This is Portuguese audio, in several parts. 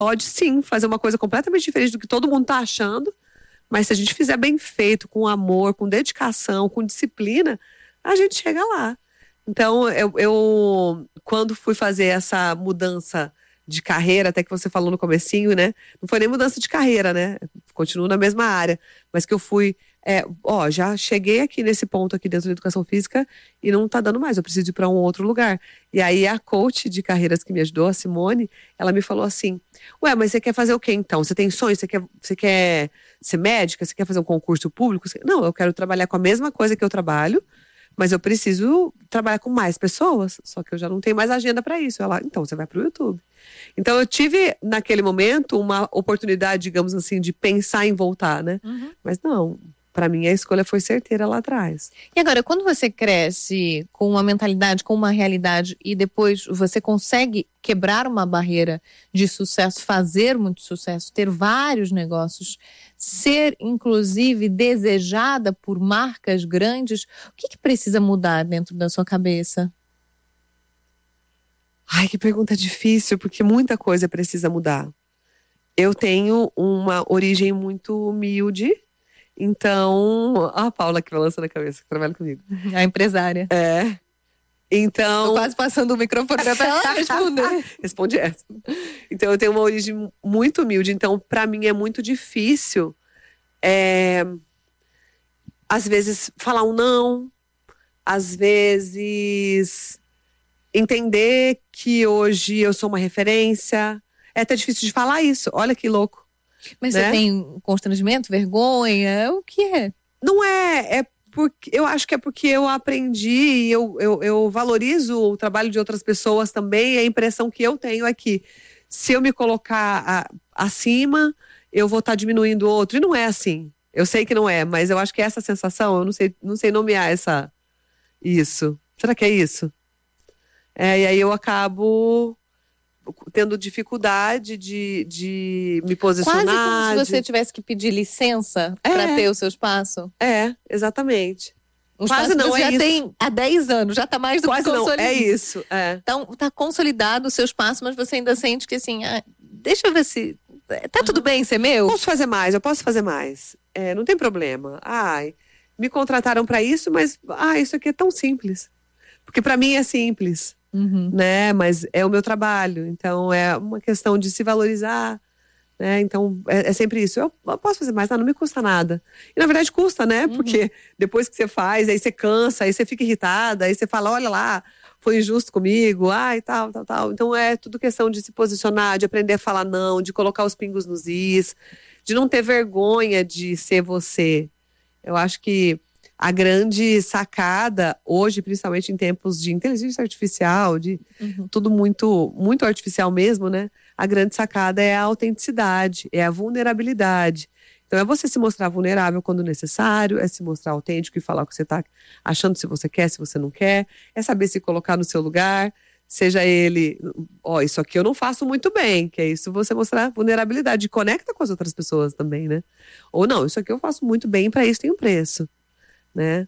pode sim fazer uma coisa completamente diferente do que todo mundo tá achando, mas se a gente fizer bem feito, com amor, com dedicação, com disciplina, a gente chega lá. Então, eu quando fui fazer essa mudança de carreira, até que você falou no comecinho, né? Não foi nem mudança de carreira, né? Continuo na mesma área, mas que eu fui, já cheguei aqui nesse ponto aqui dentro da educação física e não tá dando mais, eu preciso ir para um outro lugar. E aí a coach de carreiras que me ajudou, a Simone, ela me falou assim, ué, mas você quer fazer o quê então? Você tem sonhos? Você quer ser médica? Você quer fazer um concurso público? Não, eu quero trabalhar com a mesma coisa que eu trabalho, mas eu preciso trabalhar com mais pessoas, só que eu já não tenho mais agenda para isso. Ela, então você vai para o YouTube. Então eu tive, naquele momento, uma oportunidade, digamos assim, de pensar em voltar, né? Mas não, para mim a escolha foi certeira lá atrás. E agora, quando você cresce com uma mentalidade, com uma realidade e depois você consegue quebrar uma barreira de sucesso, fazer muito sucesso, ter vários negócios, ser inclusive desejada por marcas grandes, o que precisa mudar dentro da sua cabeça? Ai, que pergunta difícil, porque muita coisa precisa mudar. Eu tenho uma origem muito humilde, então... a Paula que balança na cabeça, que trabalha comigo. A empresária. Então... Tô quase passando o microfone pra ela responder. Responde essa. Então, eu tenho uma origem muito humilde, então, pra mim é muito difícil, às vezes, falar um não, às vezes... entender que hoje eu sou uma referência. É até difícil de falar isso. Olha que louco. Mas né? Você tem constrangimento, vergonha? O que é? Não é porque eu acho que é porque eu aprendi e eu valorizo o trabalho de outras pessoas também. E a impressão que eu tenho é que se eu me colocar acima, eu vou estar diminuindo o outro. E não é assim. Eu sei que não é, mas eu acho que é essa sensação, eu não sei nomear isso. Será que é isso? E aí eu acabo tendo dificuldade de me posicionar. Quase como se você tivesse que pedir licença para ter o seu espaço. Exatamente. Um quase não, já tem há 10 anos, já tá mais do que consolidado. Não, é isso. Então, tá consolidado o seu espaço, mas você ainda sente que assim, deixa eu ver se... Tá tudo bem ser meu? Eu posso fazer mais. Não tem problema. Me contrataram para isso, mas isso aqui é tão simples. Porque para mim é simples. Né? Mas é o meu trabalho, então é uma questão de se valorizar, né? Então é sempre isso. Eu posso fazer mais, não me custa nada. E na verdade custa, né? Porque depois que você faz, aí você cansa, aí você fica irritada, aí você fala, olha lá, foi injusto comigo, e tal. Então é tudo questão de se posicionar, de aprender a falar não, de colocar os pingos nos is, de não ter vergonha de ser você. Eu acho que a grande sacada hoje, principalmente em tempos de inteligência artificial, de tudo muito, muito artificial mesmo, né? A grande sacada é a autenticidade, é a vulnerabilidade. Então é você se mostrar vulnerável quando necessário, é se mostrar autêntico e falar o que você está achando, se você quer, se você não quer, é saber se colocar no seu lugar, seja ele, isso aqui eu não faço muito bem, que é isso você mostrar vulnerabilidade, conecta com as outras pessoas também, né? Ou não, isso aqui eu faço muito bem, para isso tem um preço. Né?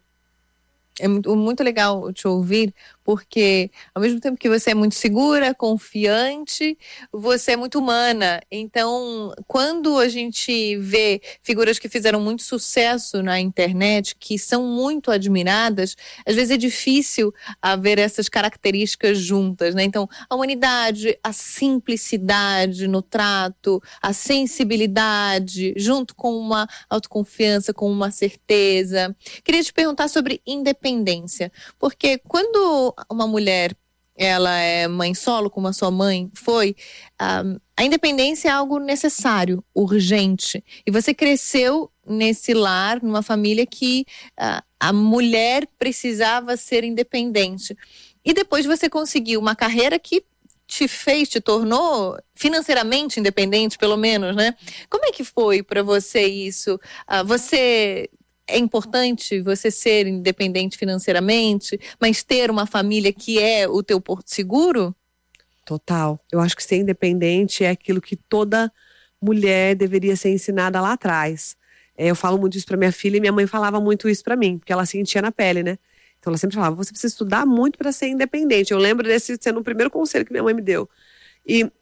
É muito legal te ouvir, porque ao mesmo tempo que você é muito segura, confiante, você é muito humana. Então, quando a gente vê figuras que fizeram muito sucesso na internet, que são muito admiradas, às vezes é difícil haver essas características juntas, né? Então, a humanidade, a simplicidade no trato, a sensibilidade, junto com uma autoconfiança, com uma certeza. Queria te perguntar sobre independência, porque quando uma mulher ela é mãe solo, como a sua mãe foi, a independência é algo necessário, urgente, e você cresceu nesse lar, numa família que a mulher precisava ser independente, e depois você conseguiu uma carreira que te tornou financeiramente independente, pelo menos, né? Como é que foi para você isso? É importante você ser independente financeiramente, mas ter uma família que é o teu porto seguro? Total. Eu acho que ser independente é aquilo que toda mulher deveria ser ensinada lá atrás. Eu falo muito isso pra minha filha e minha mãe falava muito isso pra mim, porque ela sentia na pele, né? Então ela sempre falava, você precisa estudar muito para ser independente. Eu lembro desse sendo o primeiro conselho que minha mãe me deu. E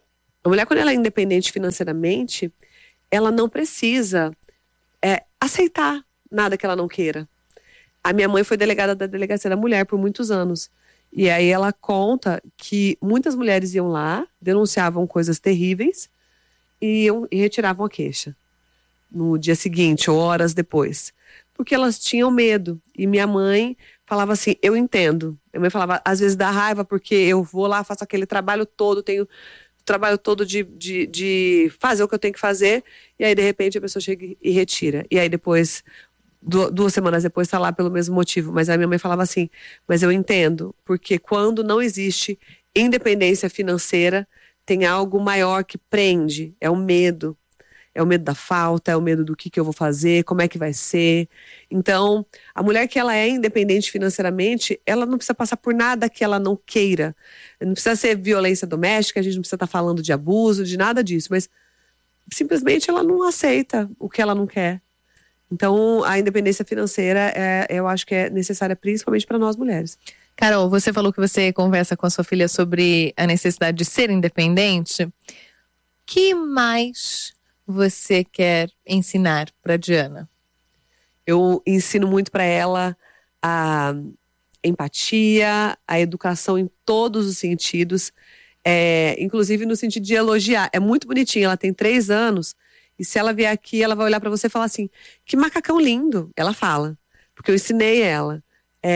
A mulher, quando ela é independente financeiramente, ela não precisa aceitar nada que ela não queira. A minha mãe foi delegada da Delegacia da Mulher por muitos anos. E aí ela conta que muitas mulheres iam lá, denunciavam coisas terríveis e retiravam a queixa no dia seguinte ou horas depois. Porque elas tinham medo. E minha mãe falava assim, eu entendo. Minha mãe falava, às vezes dá raiva porque eu vou lá, faço aquele trabalho todo, tenho o trabalho todo de fazer o que eu tenho que fazer, e aí de repente a pessoa chega e retira. E aí depois, 2 semanas depois, está lá pelo mesmo motivo. Mas a minha mãe falava assim, mas eu entendo, porque quando não existe independência financeira, tem algo maior que prende, é o medo. É o medo da falta, é o medo do que eu vou fazer, como é que vai ser. Então, a mulher que ela é independente financeiramente, ela não precisa passar por nada que ela não queira. Não precisa ser violência doméstica, a gente não precisa estar falando de abuso, de nada disso, mas simplesmente ela não aceita o que ela não quer. Então, a independência financeira, eu acho que é necessária principalmente para nós mulheres. Carol, você falou que você conversa com a sua filha sobre a necessidade de ser independente. Que mais você quer ensinar para Diana? Eu ensino muito para ela a empatia, a educação em todos os sentidos, inclusive no sentido de elogiar. É muito bonitinho, ela tem 3 anos e se ela vier aqui, ela vai olhar para você e falar assim, que macacão lindo, ela fala, porque eu ensinei ela.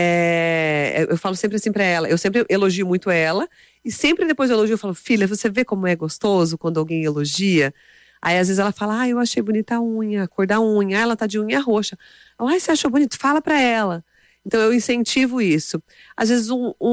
Eu falo sempre assim para ela, eu sempre elogio muito ela e sempre depois do elogio eu falo, filha, você vê como é gostoso quando alguém elogia? Aí às vezes ela fala, eu achei bonita a unha, a cor da unha, ela tá de unha roxa. Você achou bonito? Fala pra ela. Então eu incentivo isso. Às vezes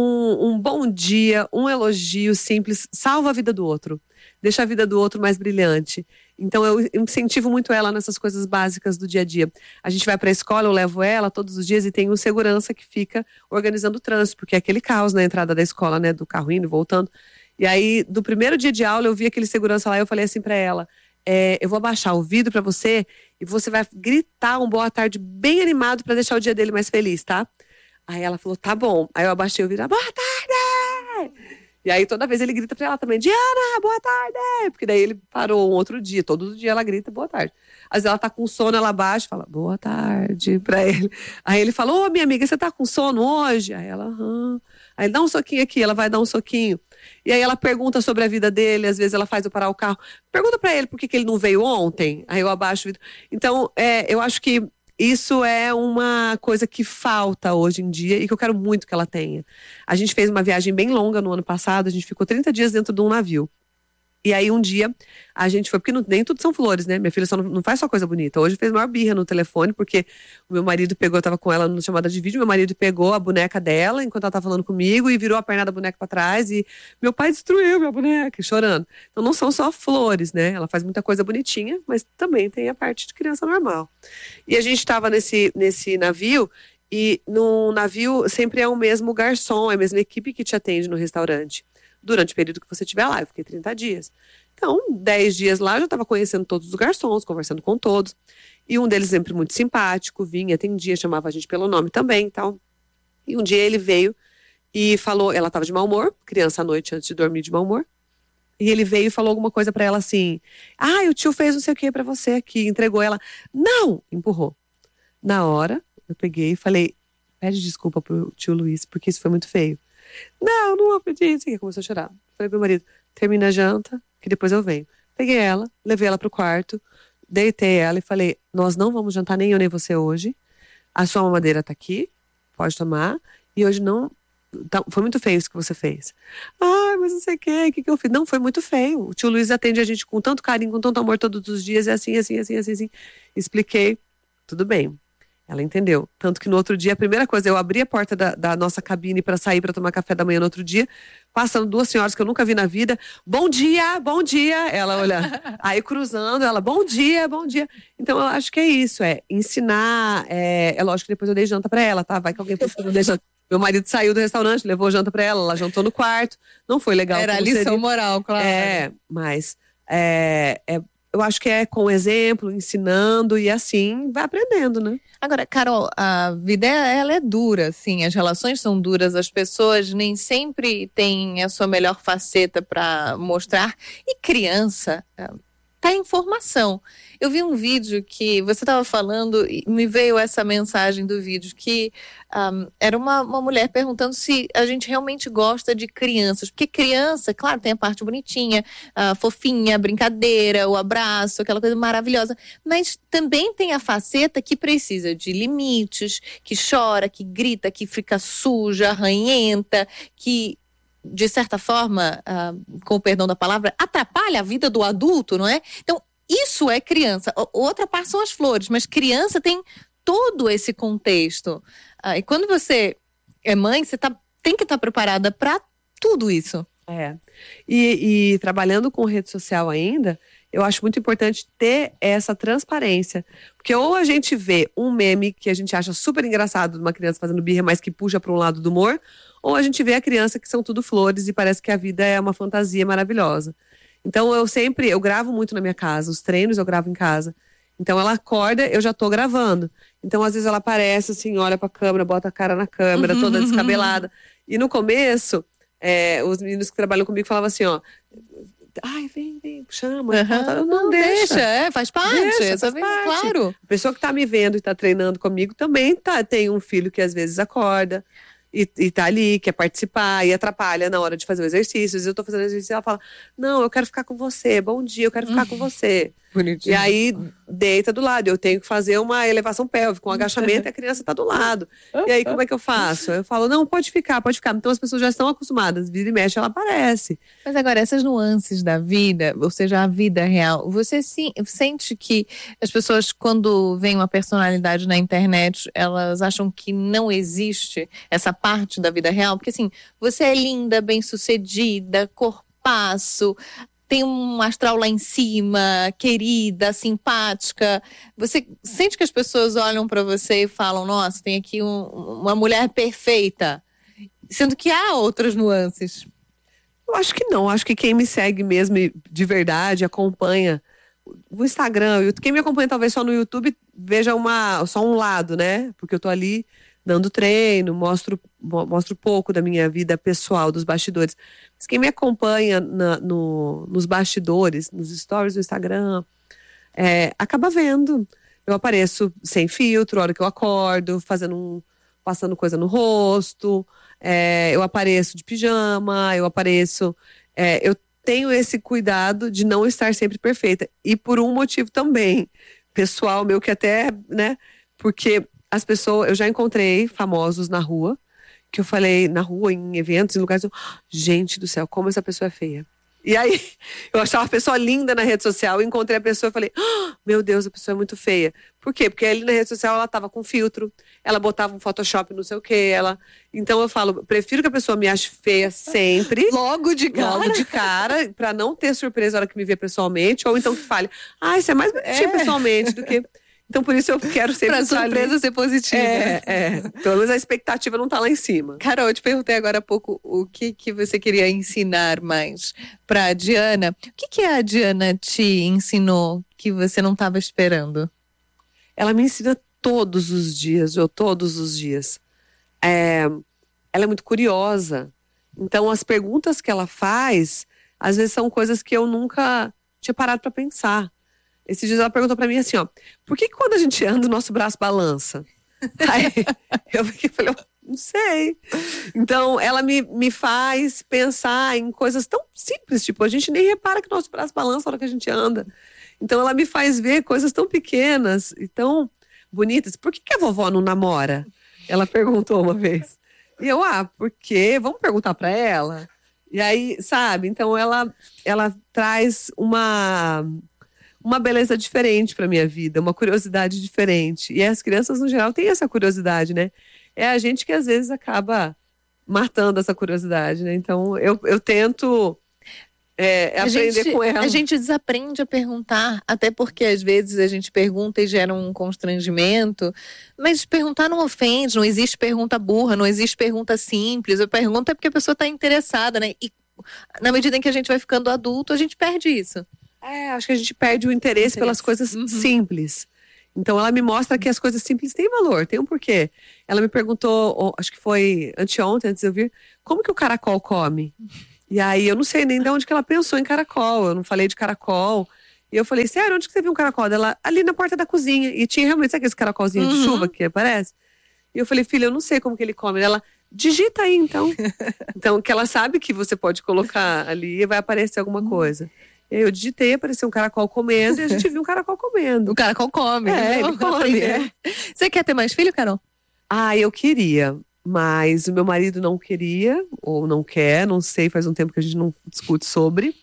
um bom dia, um elogio simples, salva a vida do outro. Deixa a vida do outro mais brilhante. Então eu incentivo muito ela nessas coisas básicas do dia a dia. A gente vai pra escola, eu levo ela todos os dias e tem um segurança que fica organizando o trânsito, porque é aquele caos na entrada da escola, né, do carro indo e voltando. E aí, do primeiro dia de aula, eu vi aquele segurança lá e eu falei assim pra ela, eu vou abaixar o vidro pra você e você vai gritar um boa tarde bem animado pra deixar o dia dele mais feliz, tá? Aí ela falou, tá bom. Aí eu abaixei o vidro, boa tarde! E aí toda vez ele grita pra ela também, Diana, boa tarde! Porque daí ele parou um outro dia, todo dia ela grita boa tarde. Às vezes ela tá com sono, ela abaixa e fala, boa tarde pra ele. Aí ele fala, minha amiga, você tá com sono hoje? Aí ela, aham. Aí ele dá um soquinho aqui, ela vai dar um soquinho. E aí ela pergunta sobre a vida dele, às vezes ela faz eu parar o carro. Pergunta pra ele por que ele não veio ontem. Aí eu abaixo o vidro. Então, eu acho que isso é uma coisa que falta hoje em dia e que eu quero muito que ela tenha. A gente fez uma viagem bem longa no ano passado, a gente ficou 30 dias dentro de um navio. E aí um dia a gente foi, porque nem tudo são flores, né? Minha filha só não faz só coisa bonita. Hoje fez maior birra no telefone, porque o meu marido pegou, eu tava com ela na chamada de vídeo, meu marido pegou a boneca dela enquanto ela tava falando comigo e virou a perna da boneca pra trás e meu pai destruiu minha boneca, chorando. Então não são só flores, né? Ela faz muita coisa bonitinha, mas também tem a parte de criança normal. E a gente tava nesse navio e no navio sempre é o mesmo garçom, é a mesma equipe que te atende no restaurante. Durante o período que você estiver lá, eu fiquei 30 dias. Então, 10 dias lá, eu já estava conhecendo todos os garçons, conversando com todos. E um deles sempre muito simpático, vinha, atendia, chamava a gente pelo nome também e tal. E um dia ele veio e falou, ela estava de mau humor, criança à noite antes de dormir de mau humor. E ele veio e falou alguma coisa para ela assim, o tio fez não sei o que para você aqui, entregou ela. Não! Empurrou. Na hora, eu peguei e falei, pede desculpa pro tio Luiz, porque isso foi muito feio. Não vou pedir isso. E começou a chorar. Falei pro meu marido, termina a janta, que depois eu venho. Peguei ela, levei ela pro quarto, deitei ela e falei, nós não vamos jantar nem eu nem você hoje. A sua mamadeira tá aqui, pode tomar. E hoje não, foi muito feio isso que você fez. Mas não sei o que eu fiz? Não, foi muito feio. O tio Luiz atende a gente com tanto carinho, com tanto amor todos os dias, é assim. Expliquei, tudo bem. Ela entendeu. Tanto que no outro dia, a primeira coisa, eu abri a porta da nossa cabine para sair para tomar café da manhã no outro dia, passando 2 senhoras que eu nunca vi na vida. Bom dia! Ela olha. Aí cruzando, ela, bom dia. Então eu acho que é isso, ensinar. É lógico que depois eu dei janta para ela, tá? Vai que alguém precisa de janta. Meu marido saiu do restaurante, levou janta para ela jantou no quarto. Não foi legal. Era a lição moral, claro. Mas eu acho que é com exemplo, ensinando e assim vai aprendendo, né? Agora, Carol, a vida ela é dura, assim, as relações são duras, as pessoas nem sempre têm a sua melhor faceta para mostrar. E criança tá em formação. Eu vi um vídeo que você estava falando e me veio essa mensagem do vídeo que era uma mulher perguntando se a gente realmente gosta de crianças, porque criança, claro, tem a parte bonitinha, a fofinha, a brincadeira, o abraço, aquela coisa maravilhosa, mas também tem a faceta que precisa de limites, que chora, que grita, que fica suja, arranhenta, que de certa forma, com o perdão da palavra, atrapalha a vida do adulto, não é? Então, isso é criança. Outra parte são as flores, mas criança tem todo esse contexto. E quando você é mãe, você tem que estar preparada para tudo isso. E trabalhando com rede social ainda, eu acho muito importante ter essa transparência. Porque ou a gente vê um meme que a gente acha super engraçado de uma criança fazendo birra, mas que puxa para um lado do humor, ou a gente vê a criança que são tudo flores e parece que a vida é uma fantasia maravilhosa. Então eu gravo muito na minha casa, os treinos eu gravo em casa. Então ela acorda, eu já tô gravando. Então às vezes ela aparece assim, olha pra câmera, bota a cara na câmera, toda descabelada. E no começo, os meninos que trabalham comigo falavam assim, ó, ai, vem, chama. Não, deixa. Faz parte. Faz parte. Claro. A pessoa que tá me vendo e tá treinando comigo também tem um filho que às vezes acorda e tá ali, quer participar e atrapalha na hora de fazer o exercício. Às vezes eu tô fazendo exercício e ela fala, não, eu quero ficar com você, bom dia, eu quero ficar com você. Bonitinho. E aí deita do lado, eu tenho que fazer uma elevação pélvica, um agachamento e a criança tá do lado. E aí como é que eu faço? Eu falo, não, pode ficar. Então as pessoas já estão acostumadas, vira e mexe, ela aparece. Mas agora, essas nuances da vida, ou seja, a vida real, você sente que as pessoas, quando veem uma personalidade na internet, elas acham que não existe essa parte da vida real? Porque assim, você é linda, bem-sucedida, corpaço, tem um astral lá em cima, querida, simpática. Você sente que as pessoas olham para você e falam, nossa, tem aqui uma mulher perfeita, sendo que há outras nuances? Eu acho que não, acho que quem me segue mesmo de verdade, acompanha o Instagram, quem me acompanha talvez só no YouTube veja só um lado, né? Porque eu tô ali dando treino, mostro pouco da minha vida pessoal, dos bastidores. Mas quem me acompanha nos bastidores, nos stories do Instagram, acaba vendo. Eu apareço sem filtro, a hora que eu acordo, passando coisa no rosto, eu apareço de pijama, eu tenho esse cuidado de não estar sempre perfeita. E por um motivo também, pessoal meu, que até, né, porque as pessoas, eu já encontrei famosos na rua, que eu falei, na rua, em eventos, em lugares, gente do céu, como essa pessoa é feia. E aí, eu achava a pessoa linda na rede social, encontrei a pessoa e falei, meu Deus, a pessoa é muito feia. Por quê? Porque ali na rede social ela tava com filtro, ela botava um Photoshop não sei o quê, então eu falo, prefiro que a pessoa me ache feia sempre. Logo de cara, pra não ter surpresa na hora que me vê pessoalmente, ou então que fale, você é mais bonitinha pessoalmente do que... Então, por isso eu quero sempre... Pra surpresa ser positiva. Pelo menos a expectativa não tá lá em cima. Carol, eu te perguntei agora há pouco o que você queria ensinar mais pra Diana. O que a Diana te ensinou que você não estava esperando? Ela me ensina todos os dias, todos os dias. Ela é muito curiosa. Então, as perguntas que ela faz, às vezes são coisas que eu nunca tinha parado pra pensar. Esses dias ela perguntou pra mim assim, por que quando a gente anda o nosso braço balança? Aí eu falei, não sei. Então ela me faz pensar em coisas tão simples, tipo, a gente nem repara que o nosso braço balança na hora que a gente anda. Então ela me faz ver coisas tão pequenas e tão bonitas. Por que a vovó não namora? Ela perguntou uma vez. E eu, porque vamos perguntar pra ela? E aí, sabe, então ela traz uma beleza diferente para minha vida, uma curiosidade diferente. E as crianças, no geral, têm essa curiosidade, né? É a gente que, às vezes, acaba matando essa curiosidade, né? Então, eu tento aprender com ela. A gente desaprende a perguntar, até porque, às vezes, a gente pergunta e gera um constrangimento, mas perguntar não ofende, não existe pergunta burra, não existe pergunta simples. A pergunta é porque a pessoa está interessada, né? E, na medida em que a gente vai ficando adulto, a gente perde isso. Acho que a gente perde o interesse pelas coisas simples. Então ela me mostra que as coisas simples têm valor, tem um porquê. Ela me perguntou, acho que foi anteontem, antes de eu vir, como que o caracol come? E aí eu não sei nem de onde que ela pensou em caracol, eu não falei de caracol. E eu falei, sério, onde que você viu um caracol? Ela, ali na porta da cozinha. E tinha realmente, sabe aqueles caracolzinhos de chuva que aparece? E eu falei, filha, eu não sei como que ele come. Ela, digita aí então. Então, que ela sabe que você pode colocar ali e vai aparecer alguma coisa. E aí eu digitei, apareceu um caracol comendo e a gente viu um caracol comendo. O caracol come. Ele come. Você quer ter mais filho, Carol? Eu queria, mas o meu marido não queria, ou não quer, não sei, faz um tempo que a gente não discute sobre.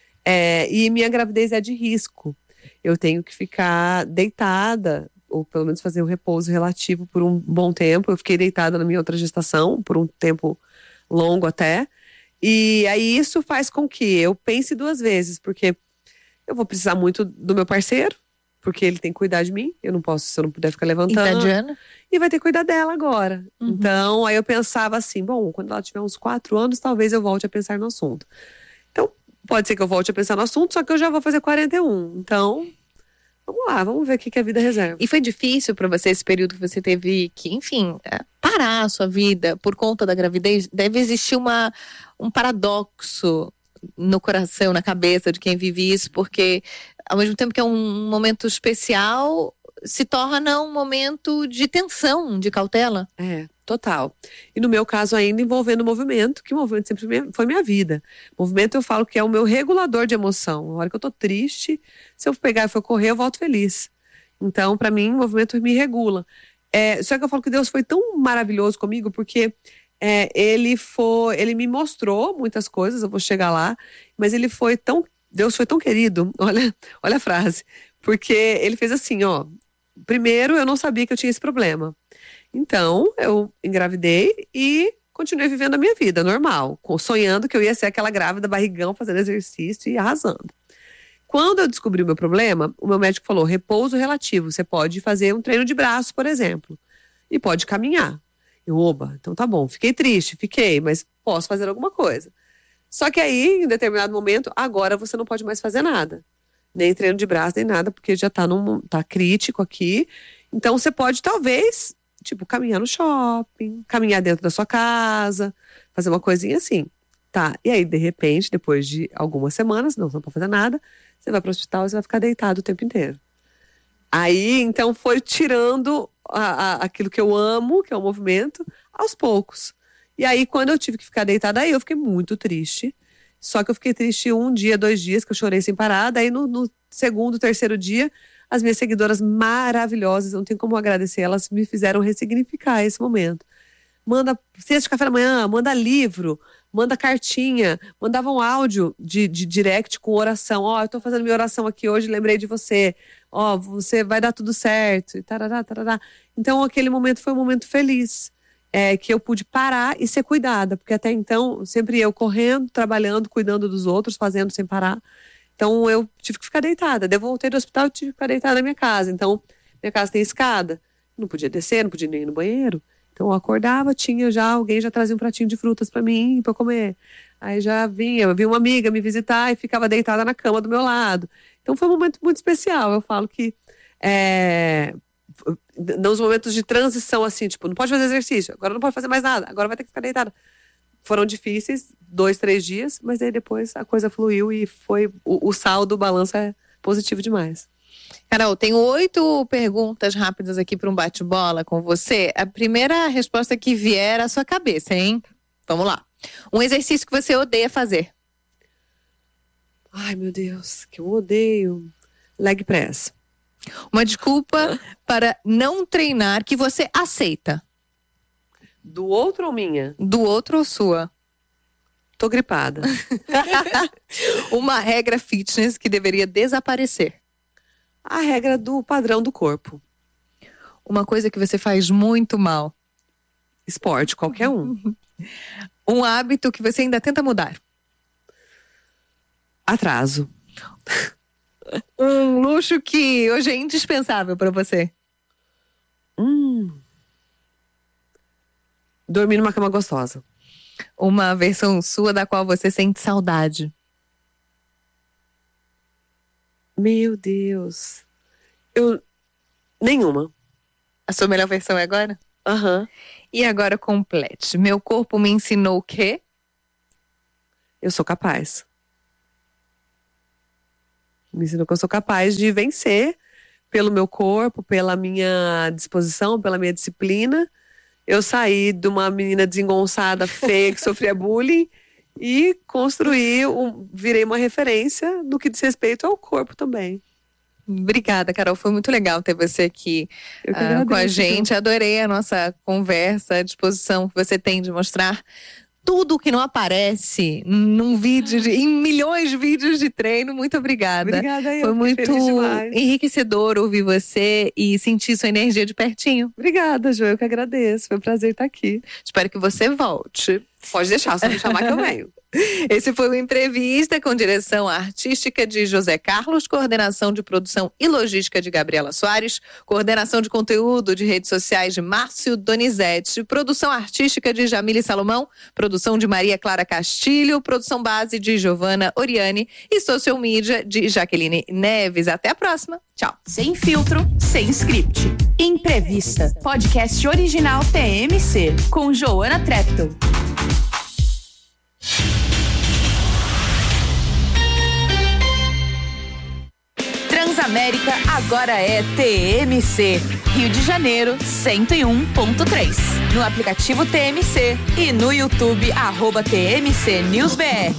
E minha gravidez é de risco. Eu tenho que ficar deitada, ou pelo menos fazer um repouso relativo por um bom tempo. Eu fiquei deitada na minha outra gestação, por um tempo longo até. E aí isso faz com que eu pense duas vezes, porque eu vou precisar muito do meu parceiro, porque ele tem que cuidar de mim. Eu não posso, se eu não puder ficar levantando. E vai ter que cuidar dela agora. Então, aí eu pensava assim, bom, quando ela tiver uns 4 anos, talvez eu volte a pensar no assunto. Então, pode ser que eu volte a pensar no assunto, só que eu já vou fazer 41. Então, vamos lá, vamos ver o que a vida reserva. E foi difícil para você esse período que você teve que, enfim, parar a sua vida por conta da gravidez? Deve existir um paradoxo no coração, na cabeça de quem vive isso, porque ao mesmo tempo que é um momento especial, se torna um momento de tensão, de cautela. Total. E no meu caso ainda envolvendo o movimento, que o movimento sempre foi minha vida. O movimento eu falo que é o meu regulador de emoção. Na hora que eu tô triste, se eu pegar e for correr, eu volto feliz. Então, para mim, o movimento me regula. Só que eu falo que Deus foi tão maravilhoso comigo, porque ele me mostrou muitas coisas, eu vou chegar lá, mas Deus foi tão querido, olha a frase, porque ele fez assim, primeiro eu não sabia que eu tinha esse problema. Então, eu engravidei e continuei vivendo a minha vida normal, sonhando que eu ia ser aquela grávida barrigão, fazendo exercício e arrasando. Quando eu descobri o meu problema, o meu médico falou, repouso relativo, você pode fazer um treino de braço, por exemplo, e pode caminhar. Então tá bom, fiquei triste, mas posso fazer alguma coisa. Só que aí, em determinado momento, agora você não pode mais fazer nada. Nem treino de braço, nem nada, porque já tá crítico aqui. Então você pode, talvez, caminhar no shopping, caminhar dentro da sua casa, fazer uma coisinha assim. Tá, e aí, de repente, depois de algumas semanas, não pode fazer nada, você vai pro hospital e você vai ficar deitado o tempo inteiro. Aí, então, foi tirando aquilo que eu amo, que é o movimento, aos poucos. E aí, quando eu tive que ficar deitada, aí eu fiquei muito triste. Só que eu fiquei triste 1 dia, 2 dias, que eu chorei sem parar. Daí, no segundo, terceiro dia, as minhas seguidoras maravilhosas, não tenho como agradecer, elas me fizeram ressignificar esse momento. Manda cesta de café da manhã, manda livro, manda cartinha, mandava um áudio de direct com oração. Eu tô fazendo minha oração aqui hoje, lembrei de você. Você vai dar tudo certo. E tarará, tarará. Então, aquele momento foi um momento feliz. Que eu pude parar e ser cuidada. Porque até então, sempre eu correndo, trabalhando, cuidando dos outros, fazendo sem parar. Então, eu tive que ficar deitada. Eu voltei do hospital e tive que ficar deitada na minha casa. Então, minha casa tem escada. Não podia descer, não podia nem ir no banheiro. Então eu acordava, alguém já trazia um pratinho de frutas para mim, para eu comer. Aí já vinha uma amiga me visitar e ficava deitada na cama do meu lado. Então foi um momento muito especial. Eu falo que nos momentos de transição assim, não pode fazer exercício, agora não pode fazer mais nada, agora vai ter que ficar deitada. Foram difíceis, 2, 3 dias, mas aí depois a coisa fluiu e foi o saldo, o balanço é positivo demais. Carol, tenho 8 perguntas rápidas aqui para um bate-bola com você. A primeira resposta que vier à sua cabeça, hein? Vamos lá. Um exercício que você odeia fazer. Ai, meu Deus, que eu odeio. Leg press. Uma desculpa para não treinar que você aceita. Do outro ou minha? Do outro ou sua? Tô gripada. Uma regra fitness que deveria desaparecer. A regra do padrão do corpo. Uma coisa que você faz muito mal. Esporte, qualquer um. Um hábito que você ainda tenta mudar. Atraso. Um luxo que hoje é indispensável para você. Dormir numa cama gostosa. Uma versão sua da qual você sente saudade. Meu Deus. Nenhuma. A sua melhor versão é agora? Aham. E agora complete. Meu corpo me ensinou o quê? Eu sou capaz. Me ensinou que eu sou capaz de vencer pelo meu corpo, pela minha disposição, pela minha disciplina. Eu saí de uma menina desengonçada, feia, que sofria bullying e virei uma referência no que diz respeito ao corpo também. Obrigada, Carol. Foi muito legal ter você aqui com a gente. Adorei a nossa conversa, a disposição que você tem de mostrar tudo que não aparece num vídeo, em milhões de vídeos de treino. Muito obrigada. Obrigada, foi muito enriquecedor ouvir você e sentir sua energia de pertinho. Obrigada, Jo, eu que agradeço. Foi um prazer estar aqui. Espero que você volte. Pode deixar, só me chamar que eu venho. Esse foi o Entrevista, com direção artística de José Carlos, coordenação de produção e logística de Gabriela Soares, coordenação de conteúdo de redes sociais de Márcio Donizete, produção artística de Jamile Salomão, produção de Maria Clara Castilho, produção base de Giovana Oriani e social media de Jaqueline Neves. Até a próxima. Tchau. Sem filtro, sem script. Entrevista. Podcast original TMC, com Joana Treptow. Transamérica agora é TMC. Rio de Janeiro, 101.3. No aplicativo TMC e no YouTube, @TMC News BR.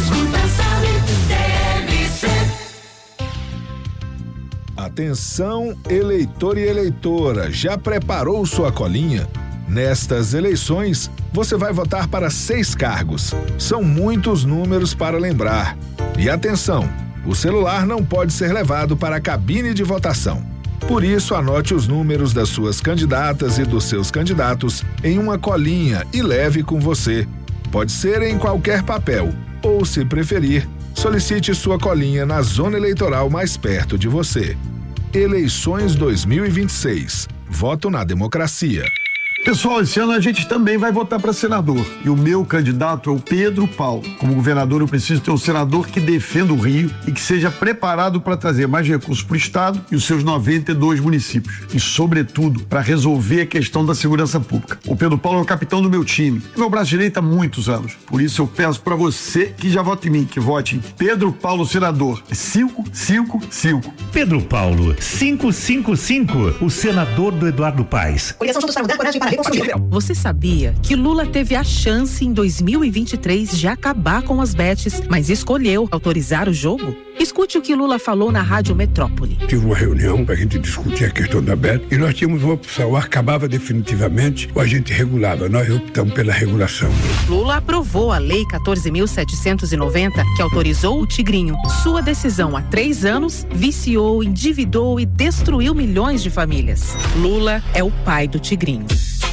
Atenção, eleitor e eleitora, já preparou sua colinha? Nestas eleições, você vai votar para 6 cargos. São muitos números para lembrar. E atenção, o celular não pode ser levado para a cabine de votação. Por isso, anote os números das suas candidatas e dos seus candidatos em uma colinha e leve com você. Pode ser em qualquer papel, ou, se preferir, solicite sua colinha na zona eleitoral mais perto de você. Eleições 2026. Voto na democracia. Pessoal, esse ano a gente também vai votar para senador. E o meu candidato é o Pedro Paulo. Como governador, eu preciso ter um senador que defenda o Rio e que seja preparado para trazer mais recursos para o Estado e os seus 92 municípios. E, sobretudo, para resolver a questão da segurança pública. O Pedro Paulo é o capitão do meu time. É meu braço direito há muitos anos. Por isso, eu peço para você que já vota em mim, que vote em Pedro Paulo, senador. 555. Pedro Paulo, 555. O senador do Eduardo Paes. Coligação Juntos para Mudar, coragem para Você sabia que Lula teve a chance em 2023 de acabar com as bets, mas escolheu autorizar o jogo? Escute o que Lula falou na Rádio Metrópole. Tive uma reunião para a gente discutir a questão da bet e nós tínhamos uma opção: ou acabava definitivamente ou a gente regulava. Nós optamos pela regulação. Lula aprovou a Lei 14.790, que autorizou o Tigrinho. Sua decisão há 3 anos viciou, endividou e destruiu milhões de famílias. Lula é o pai do Tigrinho.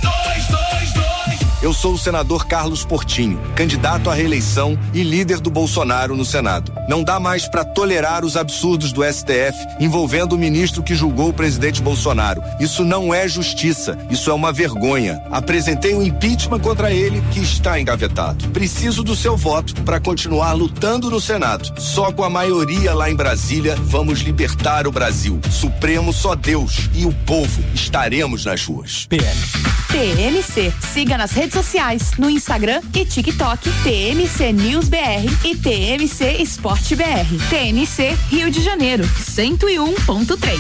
Eu sou o senador Carlos Portinho, candidato à reeleição e líder do Bolsonaro no Senado. Não dá mais para tolerar os absurdos do STF envolvendo o ministro que julgou o presidente Bolsonaro. Isso não é justiça, isso é uma vergonha. Apresentei um impeachment contra ele que está engavetado. Preciso do seu voto para continuar lutando no Senado. Só com a maioria lá em Brasília vamos libertar o Brasil. Supremo só Deus e o povo. Estaremos nas ruas. TMC. Siga nas redes sociais, no Instagram e TikTok, TMC News BR e TMC Esporte BR. TMC Rio de Janeiro, 101.3.